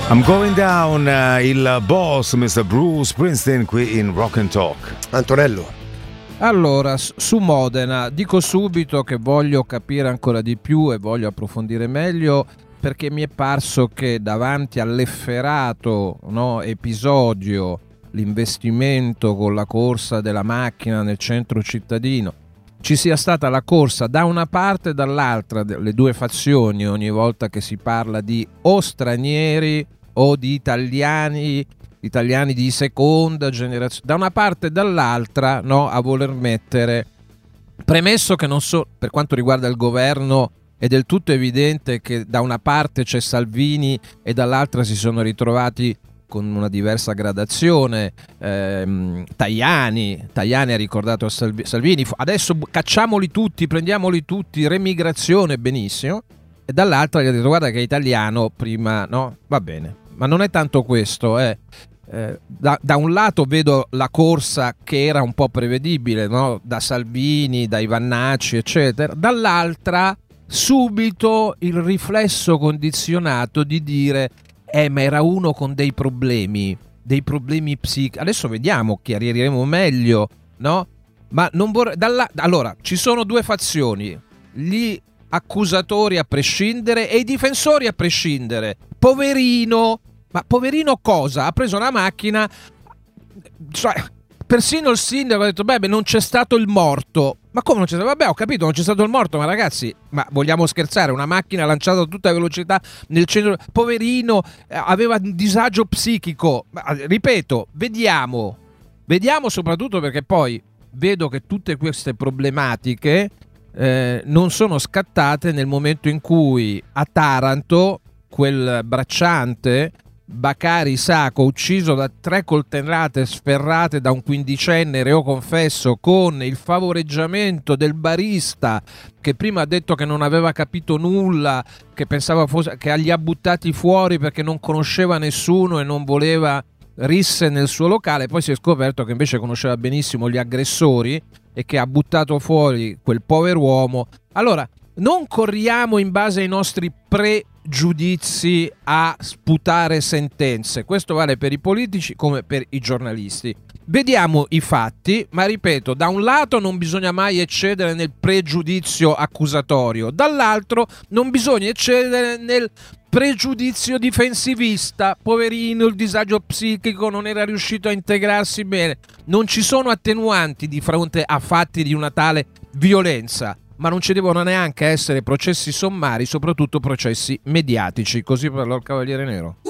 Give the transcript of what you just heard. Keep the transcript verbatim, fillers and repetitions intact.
I'm going down, uh, il boss mister Bruce Springsteen qui in Rock and Talk. Antonello. Allora, su Modena dico subito che voglio capire ancora di più e voglio approfondire meglio, perché mi è parso che davanti all'efferato, no, episodio, l'investimento con la corsa della macchina nel centro cittadino, ci sia stata la corsa da una parte e dall'altra delle due fazioni ogni volta che si parla di o stranieri o di italiani, italiani di seconda generazione, da una parte e dall'altra, no, a voler mettere, premesso che non so, per quanto riguarda il governo è del tutto evidente che da una parte c'è Salvini e dall'altra si sono ritrovati con una diversa gradazione, ehm, Tajani Tajani ha ricordato Salvini, adesso cacciamoli tutti, prendiamoli tutti, remigrazione, benissimo, e dall'altra gli ha detto guarda che è italiano prima, no? Va bene, ma non è tanto questo, eh. Eh, da, da un lato vedo la corsa che era un po' prevedibile, no? Da Salvini, da Ivannacci eccetera, dall'altra subito il riflesso condizionato di dire eh ma era uno con dei problemi, dei problemi psichici, adesso vediamo, chiariremo meglio, no? Ma non vorrei, dalla, allora ci sono due fazioni, gli accusatori a prescindere e i difensori a prescindere. Poverino, ma poverino cosa? Ha preso una macchina, cioè, persino il sindaco ha detto beh, beh non c'è stato il morto. Ma come non c'è stato? Vabbè, ho capito, non c'è stato il morto, ma ragazzi, ma vogliamo scherzare? Una macchina lanciata a tutta velocità nel centro, poverino, eh, aveva un disagio psichico. Ma, ripeto, vediamo, vediamo soprattutto perché poi vedo che tutte queste problematiche eh, non sono scattate nel momento in cui a Taranto quel bracciante Bakari Sako, ucciso da tre coltellate sferrate da un quindicenne reo confesso, con il favoreggiamento del barista che prima ha detto che non aveva capito nulla, che pensava fosse, che li ha buttati fuori perché non conosceva nessuno e non voleva risse nel suo locale, poi si è scoperto che invece conosceva benissimo gli aggressori e che ha buttato fuori quel pover'uomo. Allora, non corriamo in base ai nostri pregiudizi a sputare sentenze, questo vale per i politici come per i giornalisti. Vediamo i fatti, ma ripeto, da un lato non bisogna mai eccedere nel pregiudizio accusatorio, dall'altro non bisogna eccedere nel pregiudizio difensivista. Poverino, il disagio psichico, non era riuscito a integrarsi bene. Non ci sono attenuanti di fronte a fatti di una tale violenza, ma non ci devono neanche essere processi sommari, soprattutto processi mediatici. Così parlò il Cavaliere Nero.